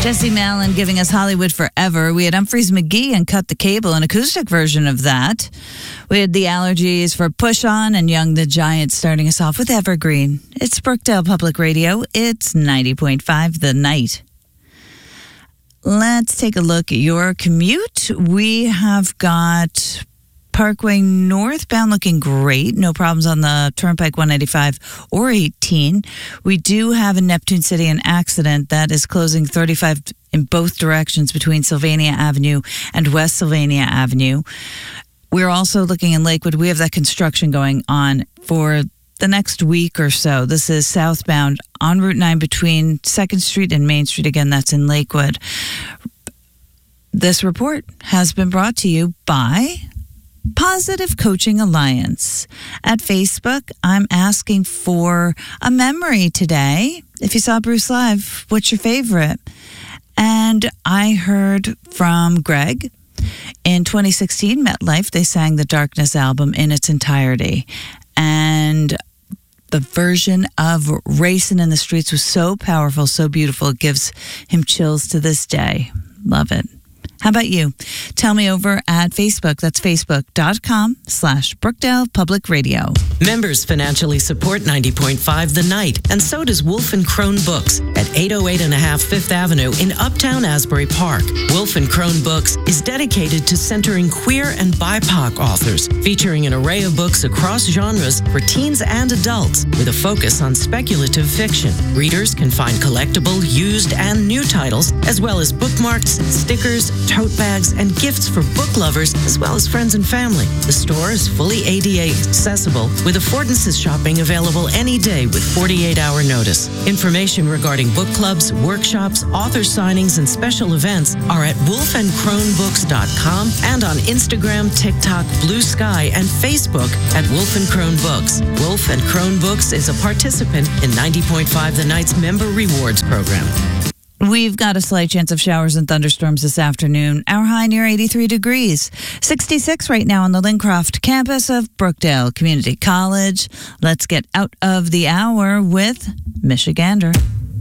Jesse Malin giving us Hollywood Forever. We had Humphreys McGee and Cut the Cable, an acoustic version of that. We had the Allergies for Push On and Young the Giant starting us off with Evergreen. It's Brookdale Public Radio. It's 90.5 The Night. Let's take a look at your commute. We have got Parkway northbound looking great. No problems on the Turnpike 195 or 18. We do have in Neptune City an accident that is closing 35 in both directions between Sylvania Avenue and West Sylvania Avenue. We're also looking in Lakewood. We have that construction going on for the next week or so. This is southbound on Route 9 between 2nd Street and Main Street. Again, that's in Lakewood. This report has been brought to you by Positive Coaching Alliance. At Facebook, I'm asking for a memory today. If you saw Bruce live, what's your favorite? And I heard from Greg. In 2016, MetLife, they sang the Darkness album in its entirety. And the version of Racing in the Streets was so powerful, so beautiful, it gives him chills to this day. Love it. How about you? Tell me over at Facebook. That's facebook.com/Brookdale Public Radio. Members financially support 90.5 The Night, and so does Wolf & Crone Books at 808 and a half Fifth Avenue in Uptown Asbury Park. Wolf & Crone Books is dedicated to centering queer and BIPOC authors, featuring an array of books across genres for teens and adults with a focus on speculative fiction. Readers can find collectible, used, and new titles, as well as bookmarks, stickers, tote bags, and gifts for book lovers, as well as friends and family. The store is fully ADA accessible, with affordances shopping available any day with 48-hour notice. Information regarding book clubs, workshops, author signings, and special events are at wolfandcronebooks.com and on Instagram, TikTok, Blue Sky, and Facebook at Wolf & Crone Books. Wolf & Crone Books is a participant in 90.5 The Night's Member Rewards Program. We've got a slight chance of showers and thunderstorms this afternoon. Our high near 83 degrees. 66 right now on the Lincroft campus of Brookdale Community College. Let's get out of the hour with Michigander.